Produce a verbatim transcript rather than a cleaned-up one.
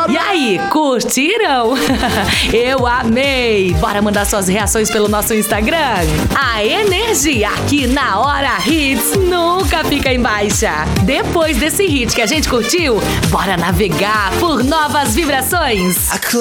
E aí, curtiram? Eu amei! Bora mandar suas reações pelo nosso Instagram? A energia aqui na Hora Hits nunca fica em baixa. Depois desse hit que a gente curtiu, bora navegar por novas vibrações.